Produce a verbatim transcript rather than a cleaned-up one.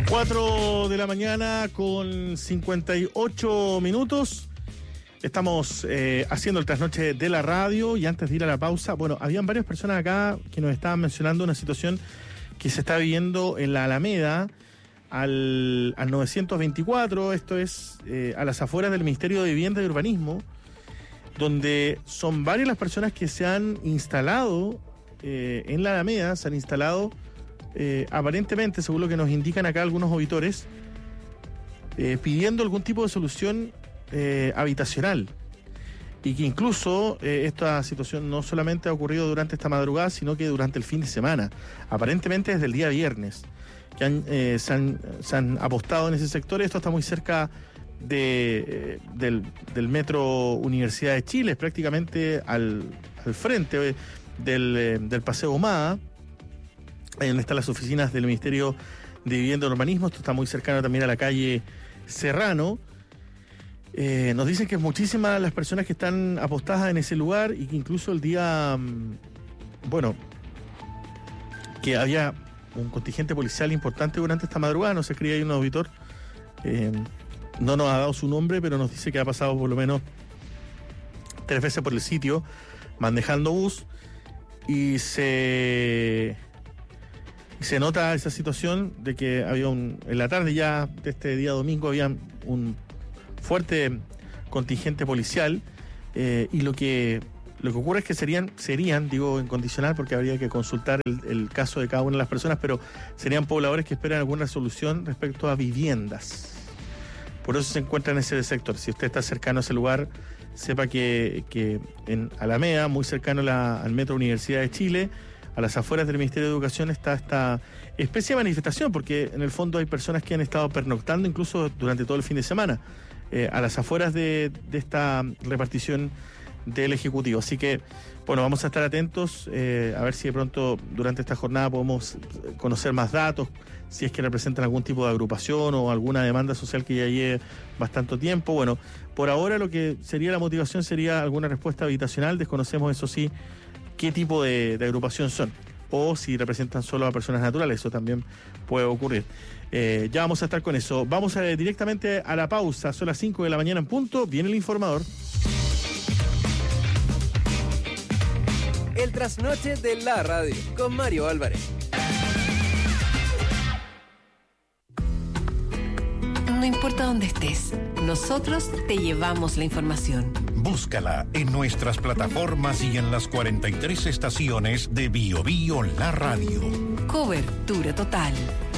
cuatro de la mañana con cincuenta y ocho minutos. Estamos eh, haciendo el trasnoche de la radio y antes de ir a la pausa, bueno, habían varias personas acá que nos estaban mencionando una situación que se está viviendo en la Alameda al, al novecientos veinticuatro, esto es eh, a las afueras del Ministerio de Vivienda y Urbanismo, donde son varias las personas que se han instalado eh, en la Alameda, se han instalado eh, aparentemente, según lo que nos indican acá algunos auditores, eh, pidiendo algún tipo de solución eh, habitacional. Y que incluso eh, esta situación no solamente ha ocurrido durante esta madrugada, sino que durante el fin de semana, aparentemente desde el día viernes, que han, eh, se, han, se han apostado en ese sector. Esto está muy cerca de, eh, del, del metro Universidad de Chile, es prácticamente al, al frente del, eh, del Paseo Humada, donde están las oficinas del Ministerio de Vivienda y Urbanismo. Esto está muy cercano también a la calle Serrano. Eh, nos dicen que es muchísimas las personas que están apostadas en ese lugar y que incluso el día, bueno, que había un contingente policial importante durante esta madrugada. Nos escribe ahí un auditor, eh, no nos ha dado su nombre, pero nos dice que ha pasado por lo menos tres veces por el sitio manejando bus y se... Y se nota esa situación de que había un, en la tarde ya de este día domingo había un fuerte contingente policial eh, y lo que lo que ocurre es que serían, serían, digo en condicional porque habría que consultar el, el caso de cada una de las personas, pero serían pobladores que esperan alguna resolución respecto a viviendas. Por eso se encuentra en ese sector. Si usted está cercano a ese lugar, sepa que, que en Alameda, muy cercano a la, al Metro Universidad de Chile, a las afueras del Ministerio de Educación, está esta especie de manifestación, porque en el fondo hay personas que han estado pernoctando incluso durante todo el fin de semana, eh, a las afueras de, de esta repartición del Ejecutivo. Así que, bueno, vamos a estar atentos, eh, a ver si de pronto durante esta jornada podemos conocer más datos, si es que representan algún tipo de agrupación o alguna demanda social que ya lleve bastante tiempo. Bueno, por ahora lo que sería la motivación sería alguna respuesta habitacional. Desconocemos, eso sí, qué tipo de, de agrupación son, o si representan solo a personas naturales. Eso también puede ocurrir. Eh, ya vamos a estar con eso. Vamos a, directamente a la pausa. Son las cinco de la mañana en punto. Viene el informador. El trasnoche de la radio con Mario Álvarez. No importa dónde estés, nosotros te llevamos la información. Búscala en nuestras plataformas y en las cuarenta y tres estaciones de Bio Bio La Radio. Cobertura total.